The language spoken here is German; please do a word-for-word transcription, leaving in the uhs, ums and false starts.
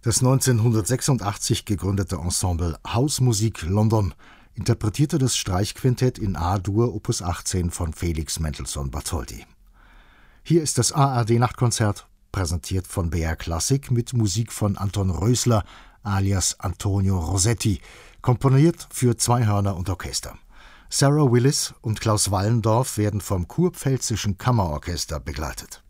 Das neunzehnhundertsechsundachtzig gegründete Ensemble Hausmusik London interpretierte das Streichquintett in A-Dur Opus achtzehn von Felix Mendelssohn Bartholdy. Hier ist das A R D-Nachtkonzert, präsentiert von B R Klassik mit Musik von Anton Rösler alias Antonio Rossetti, komponiert für zwei Hörner und Orchester. Sarah Willis und Klaus Wallendorf werden vom Kurpfälzischen Kammerorchester begleitet.